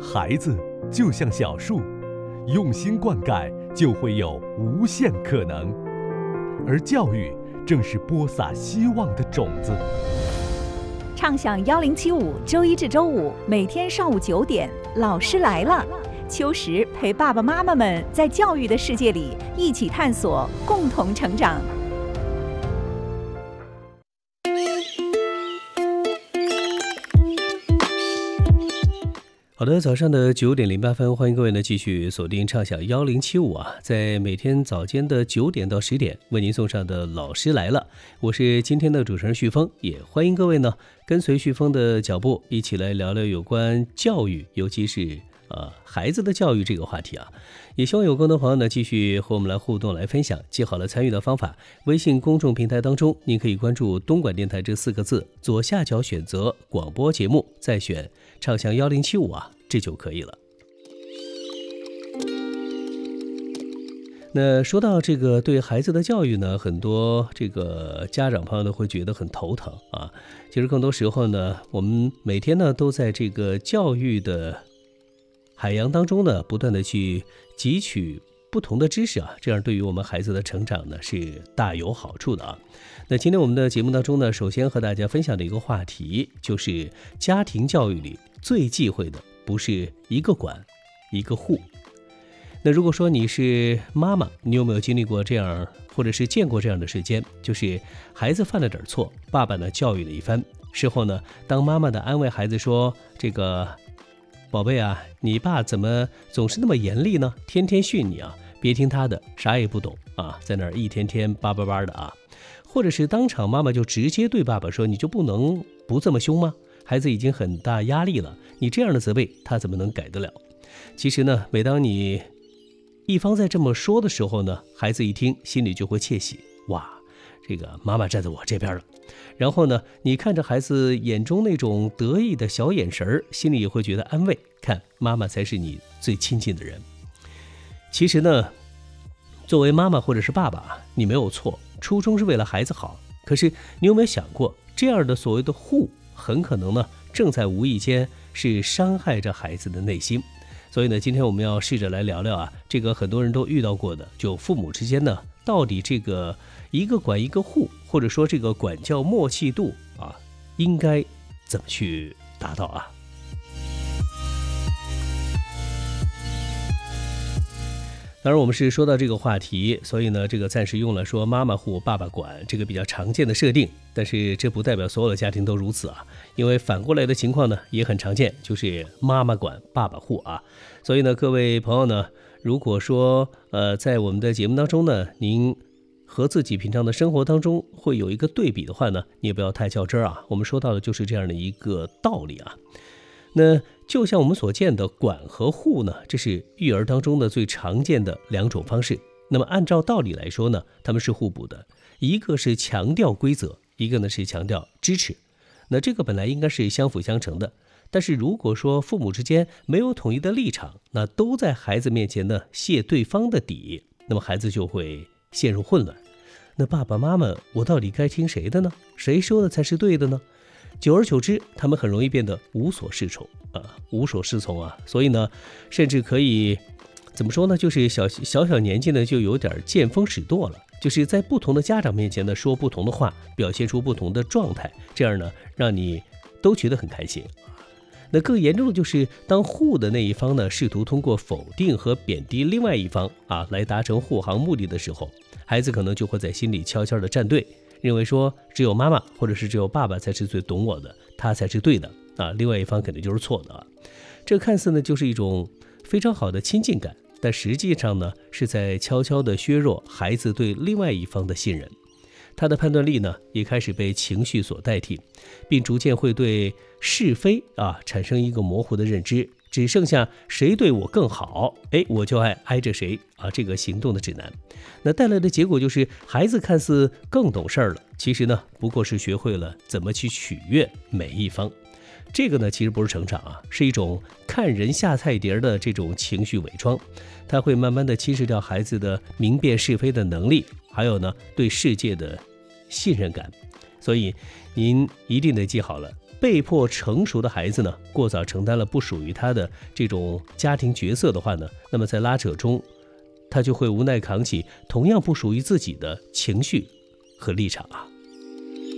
孩子就像小树，用心灌溉就会有无限可能，而教育正是播撒希望的种子。 畅享1075，周一至周五每天上午9点，老师来了。秋实陪爸爸妈妈们在教育的世界里一起探索，共同成长。 好的，早上的9点08分，欢迎各位呢继续锁定畅享1075啊，在每天早间的9点到10点为您送上的老师来了，我是今天的主持人旭峰，也欢迎各位呢跟随旭峰的脚步，一起来聊聊有关教育，尤其是孩子的教育这个话题啊，也希望有更多朋友呢继续和我们来互动来分享。记好了参与的方法，微信公众平台当中您可以关注东莞电台这4个字，左下角选择广播节目，再选畅享1075啊，这就可以了。那说到这个对孩子的教育呢，很多这个家长朋友呢会觉得很头疼啊。其实更多时候呢，我们每天呢都在这个教育的海洋当中呢，不断的去汲取不同的知识啊，这样对于我们孩子的成长呢是大有好处的啊。那今天我们的节目当中呢，首先和大家分享的一个话题，就是家庭教育里最忌讳的不是一个管一个护。那如果说你是妈妈，你有没有经历过这样，或者是见过这样的时间，就是孩子犯了点错，爸爸呢教育了一番，事后呢，当妈妈的安慰孩子说，这个宝贝啊，你爸怎么总是那么严厉呢？天天训你啊，别听他的，啥也不懂啊，在那儿一天天叭叭叭的啊。或者是当场妈妈就直接对爸爸说，你就不能不这么凶吗？孩子已经很大压力了，你这样的责备他怎么能改得了？其实呢，每当你一方在这么说的时候呢，孩子一听心里就会窃喜，哇，这个妈妈站在我这边了。然后呢，你看着孩子眼中那种得意的小眼神，心里也会觉得安慰，看妈妈才是你最亲近的人。其实呢，作为妈妈或者是爸爸，你没有错，初衷是为了孩子好，可是你有没有想过，这样的所谓的护，很可能呢正在无意间是伤害着孩子的内心。所以呢，今天我们要试着来聊聊啊，这个很多人都遇到过的，就父母之间呢，到底这个一个管一个护，或者说这个管教默契度啊，应该怎么去达到啊？当然我们是说到这个话题，所以呢，这个暂时用了说妈妈护爸爸管这个比较常见的设定，但是这不代表所有的家庭都如此啊，因为反过来的情况呢也很常见，就是妈妈管爸爸护啊。所以呢，各位朋友呢，如果说在我们的节目当中呢，您和自己平常的生活当中会有一个对比的话呢，你也不要太较真啊。我们说到的就是这样的一个道理啊。那就像我们所见的管和护呢，这是育儿当中的最常见的2种方式。那么按照道理来说呢，他们是互补的，一个是强调规则，一个呢是强调支持。那这个本来应该是相辅相成的，但是如果说父母之间没有统一的立场，那都在孩子面前呢泄对方的底，那么孩子就会陷入混乱。那爸爸妈妈，我到底该听谁的呢？谁说的才是对的呢？久而久之，他们很容易变得无所适从啊。所以呢，甚至可以怎么说呢？就是小年纪呢，就有点见风使舵了，就是在不同的家长面前呢说不同的话，表现出不同的状态，这样呢让你都觉得很开心。那更严重的就是，当护的那一方呢试图通过否定和贬低另外一方啊来达成护航目的的时候，孩子可能就会在心里悄悄地站队。认为说只有妈妈或者是只有爸爸才是最懂我的，他才是对的啊，另外一方肯定就是错的啊。这看似呢就是一种非常好的亲近感，但实际上呢是在悄悄地削弱孩子对另外一方的信任，他的判断力呢也开始被情绪所代替，并逐渐会对是非啊产生一个模糊的认知，只剩下谁对我更好，我就爱挨着谁啊，这个行动的指南。那带来的结果就是孩子看似更懂事了，其实呢不过是学会了怎么去取悦每一方。这个呢其实不是成长啊，是一种看人下菜碟的这种情绪伪装，它会慢慢的侵蚀掉孩子的明辨是非的能力，还有呢对世界的信任感。所以您一定得记好了， 被迫成熟的孩子呢，过早承担了不属于他的这种家庭角色的话呢，那么在拉扯中，他就会无奈扛起同样不属于自己的情绪和立场啊。